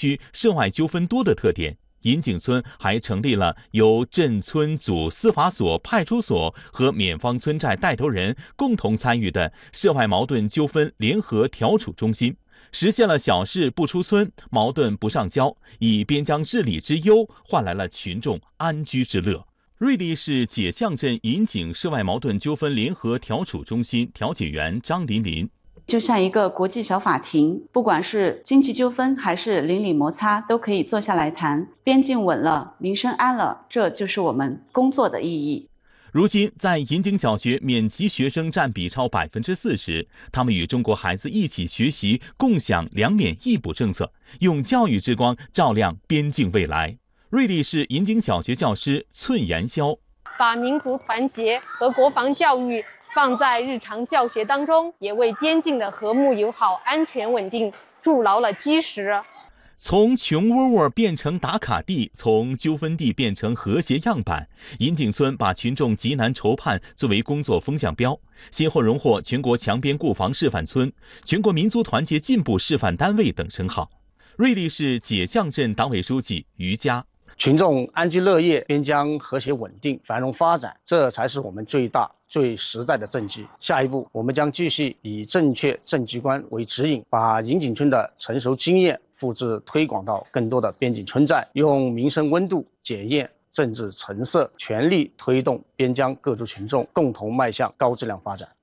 区涉外纠纷多的特点。银井村还成立了由镇村组司法所、派出所和缅方村寨带头人共同参与的涉外矛盾纠纷联合调处中心，实现了小事不出村、矛盾不上交，以边疆治理之优换来了群众安居之乐。瑞丽市解象镇银井涉外矛盾纠纷联合调处中心调解员张琳琳， 就像一个国际小法庭，不管是经济纠纷还是邻里摩擦，都可以坐下来谈。边境稳了，民生安了，这就是我们工作的意义。 如今，在银井小学免籍学生占比超40%，他们与中国孩子一起学习，共享两免一补政策，用教育之光照亮边境未来。瑞丽市银井小学教师寸言霄， 把民族团结和国防教育放在日常教学当中，也为边境的和睦友好、安全稳定筑牢了基石。 从穷窝窝变成打卡地，从纠纷地变成和谐样板，银井村把群众急难愁盼作为工作风向标，先后荣获全国强边固防示范村、全国民族团结进步示范单位等称号。瑞丽市解象镇党委书记于佳， 群众安居乐业，边疆和谐稳定、繁荣发展，这才是我们最大、最实在的政绩。下一步，我们将继续以正确政绩观为指引，把银井村的成熟经验复制推广到更多的边境村寨，用民生温度检验政治成色，全力推动边疆各族群众共同迈向高质量发展。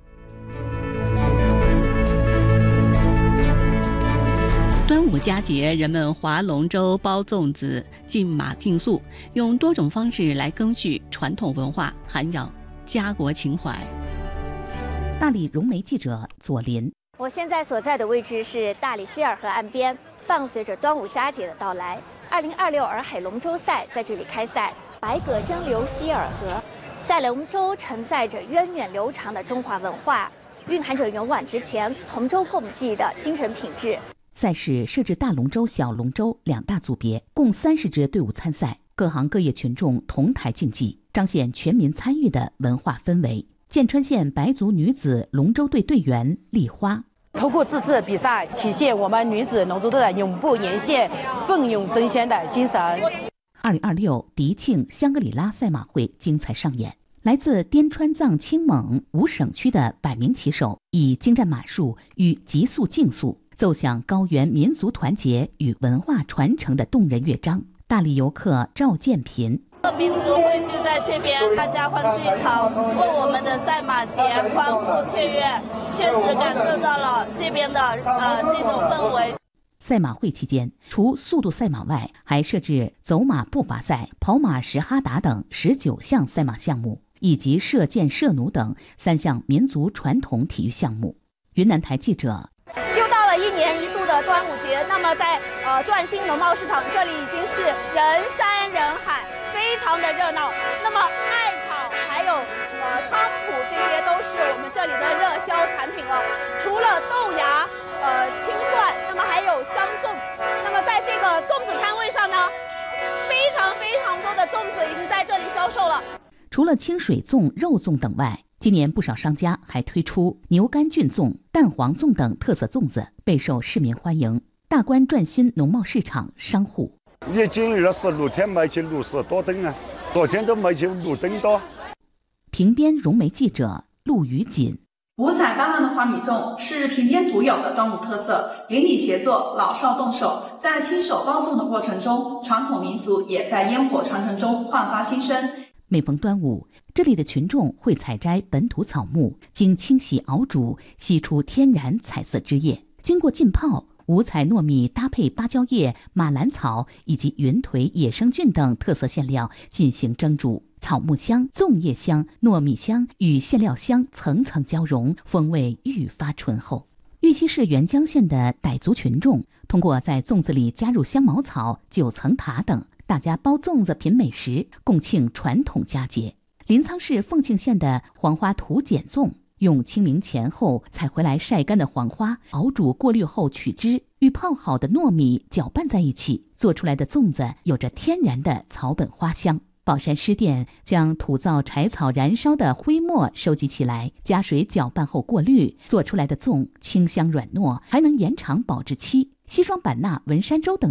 端午佳节，人们划龙舟、包粽子、竞马竞速，用多种方式来赓续传统文化，涵养家国情怀。 大理融媒记者左林， 我现在所在的位置是大理希尔河岸边，伴随着端午佳节的到来，2026洱海龙舟赛在这里开赛，百舸争流希尔河。赛龙舟承载着源远流长的中华文化，蕴含着勇往直前、同舟共济的精神品质。 赛事设置大龙舟、小龙舟两大组别，共30支队伍参赛，各行各业群众同台竞技，彰显全民参与的文化氛围。剑川县白族女子龙舟队队员丽花， 通过这次的比赛，体现我们女子龙舟队的永不言谢、奋勇争先的精神。 2026迪庆香格里拉赛马会精彩上演，来自滇川藏青蒙5省区的100名骑手，以精湛马术与急速竞速，奏响高原民族团结与文化传承的动人乐章。大理游客赵建平， 民族汇聚在这边，大家欢聚一堂，为我们的赛马节欢呼雀跃，确实感受到了这边的这种氛围。 赛马会期间，除速度赛马外，还设置走马步伐赛、跑马石哈达等19项赛马项目，以及射箭、射弩等3项民族传统体育项目。云南台记者， 又到了1年1度的端午节，那么在转兴农贸市场，这里已经是人山人海，非常的热闹。那么艾草还有菖蒲，这些都是我们这里的热销产品了。除了豆芽、青蒜，那么还有香粽。那么在这个粽子摊位上呢，非常多的粽子已经在这里销售了。 除了清水粽、肉粽等外，今年不少商家还推出牛肝菌粽、蛋黄粽等特色粽子，备受市民欢迎。大关转新农贸市场商户， 已经26天卖起60多吨啊，昨天都卖起5吨多。 平边融媒记者陆宇锦， 五彩斑斓的花米粽是平边独有的端午特色，邻里协作，老少动手，在亲手包粽的过程中，传统民俗也在烟火传承中焕发新生。 每逢端午，这里的群众会采摘本土草木，经清洗熬煮，析出天然彩色汁液，经过浸泡，五彩糯米搭配芭蕉叶、马兰草以及云腿、野生菌等特色馅料进行蒸煮，草木香、粽叶香、糯米香与馅料香层层交融，风味愈发醇厚。玉溪市沅江县的傣族群众通过在粽子里加入香茅草、9层塔等，大家包粽子品美食，共庆传统佳节。临沧市凤庆县的黄花土碱粽，用清明前后采回来晒干的黄花熬煮过滤后取汁，与泡好的糯米搅拌在一起，做出来的粽子有着天然的草本花香。宝山湿店将土灶柴草燃烧的灰末收集起来，加水搅拌后过滤，做出来的粽清香软糯，还能延长保质期。西双版纳、文山州等